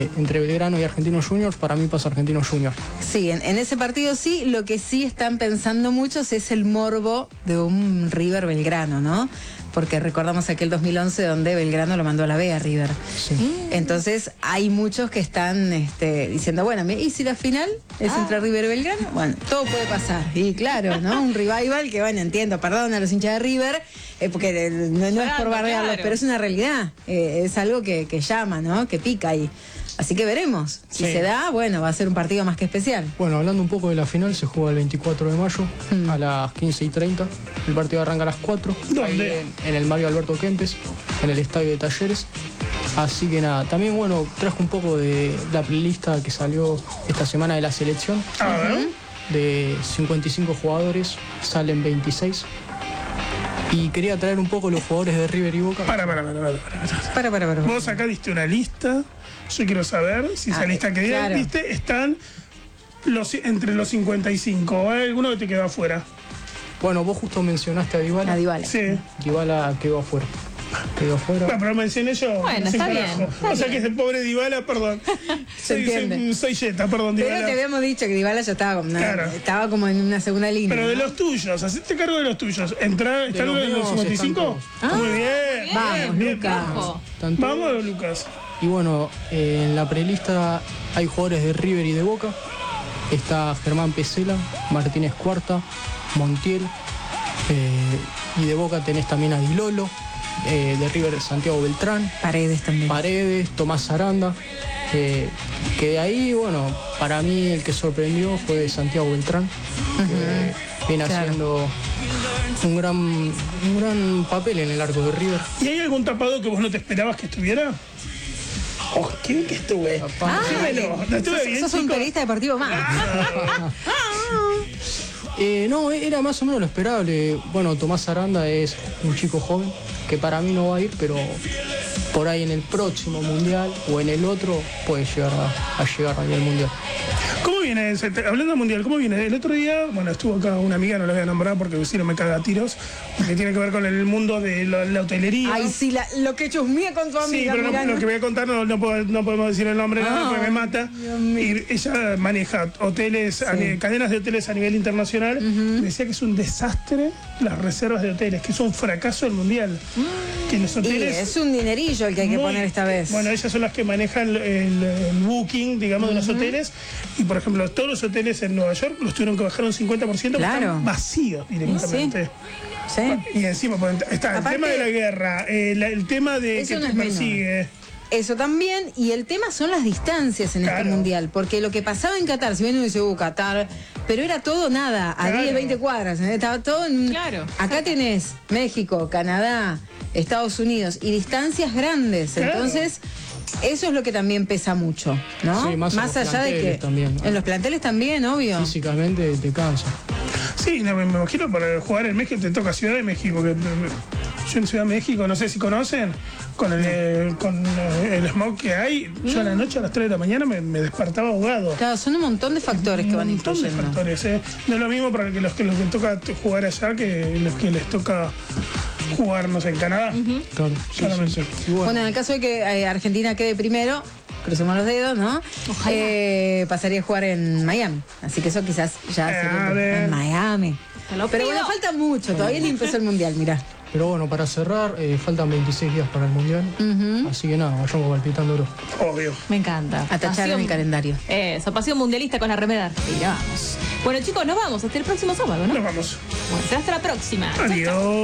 Entre Belgrano y Argentinos Juniors, para mí pasa Argentinos Juniors. Sí, en ese partido sí. Lo que sí están pensando muchos es el morbo de un River Belgrano, ¿no? Porque recordamos aquel 2011 donde Belgrano lo mandó a la B a River. Sí. Entonces hay muchos que están diciendo, bueno, ¿y si la final es entre River y Belgrano? Bueno, todo puede pasar. Y claro, ¿no? Un revival que, bueno, entiendo, perdón a los hinchas de River, porque no es por bardearlos, pero es una realidad. Es algo que llama, ¿no? Que pica ahí. Así que veremos. Si se da, bueno, va a ser un partido más que especial. Bueno, hablando un poco de la final, se juega el 24 de mayo a las 15:30. El partido arranca a las 4. ¿Dónde? En el Mario Alberto Kempes, en el Estadio de Talleres. Así que nada, también bueno, trajo un poco de la playlist que salió esta semana de la selección. A ver. De 55 jugadores, salen 26. Y quería traer un poco los jugadores de River y Boca. Para. Vos acá diste una lista. Yo quiero saber si esa lista que diste están entre los 55. ¿O hay alguno que te quedó afuera? Bueno, vos justo mencionaste a Dybala. A Dybala. Sí. Dybala quedó afuera. Bueno, pero mencioné yo. Bueno, está bien. O sea que ese pobre Dybala, perdón. soy Jetta, perdón, Dybala. Pero te habíamos dicho que Dybala ya estaba como, estaba como en una segunda línea. Pero de los tuyos, hacete cargo de los tuyos. ¿Está en los 55? Muy bien. Vamos, bien, Lucas. Vamos, Lucas. Y bueno, en la prelista hay jugadores de River y de Boca. Está Germán Pesela, Martínez Cuarta, Montiel. Y de Boca tenés también a Di Lolo. De River Santiago Beltrán. Paredes también. Paredes, Tomás Aranda. Que de ahí, bueno, para mí el que sorprendió fue Santiago Beltrán. Que viene haciendo un gran papel en el arco de River. ¿Y hay algún tapado que vos no te esperabas que estuviera? Oh, qué bien que estuve. ¿No estuve bien, sos un periodista deportivo más. No, era más o menos lo esperable. Bueno, Tomás Aranda es un chico joven que para mí no va a ir, pero por ahí en el próximo mundial o en el otro puede llegar a llegar ahí al mundial. ¿Cómo viene? Hablando del mundial, ¿cómo viene? El otro día, bueno, estuvo acá una amiga, no la voy a nombrar porque si no me caga a tiros, que tiene que ver con el mundo de la hotelería. Ay, sí, lo que chusmé con tu amiga. Sí, pero lo que voy a contar no podemos decir el nombre, porque me mata. Y ella maneja hoteles, cadenas de hoteles a nivel internacional. Decía que es un desastre las reservas de hoteles, que es un fracaso del mundial. Que los hoteles, es un dinerillo el que hay que poner esta vez. Bueno, ellas son las que manejan el booking, digamos, de los hoteles. Y, por ejemplo, todos los hoteles en Nueva York los tuvieron que bajar un 50% porque están vacíos directamente. Sí. Y encima está el tema de la guerra, el tema de que te persigue. Eso también, y el tema son las distancias en este mundial, porque lo que pasaba en Qatar, si bien uno dice, Qatar, pero era todo nada, a 10, 20 cuadras, estaba todo en... Claro. Acá tenés México, Canadá, Estados Unidos, y distancias grandes, entonces... Eso es lo que también pesa mucho, ¿no? Sí, más allá de que también, ¿no? En los planteles también, obvio. Físicamente te cansa. Sí, me imagino para jugar en México te toca Ciudad de México. Que yo en Ciudad de México, no sé si conocen, con el smog que hay, yo a la noche a las 3 de la mañana me despertaba ahogado. Claro, son un montón de factores que van influyendo. Un montón de factores, No es lo mismo para los que les toca jugar allá que los que les toca jugar, no sé, en Canadá. Claro, claramente. Sí. Bueno, en el caso de que Argentina quede primero, crucemos los dedos, ¿no? Pasaría a jugar en Miami. Así que eso quizás ya sería en Miami. Pero bueno, falta mucho, todavía ni empezó el mundial, mirá. Pero bueno, para cerrar, faltan 26 días para el mundial. Así que nada, vayamos palpitándolo. Obvio. Me encanta. A tachar en el calendario. Eso, pasión mundialista con la remera Argentina. Vamos. Bueno, chicos, nos vamos. Hasta el próximo sábado, ¿no? Nos vamos. Bueno, será hasta la próxima. Adiós.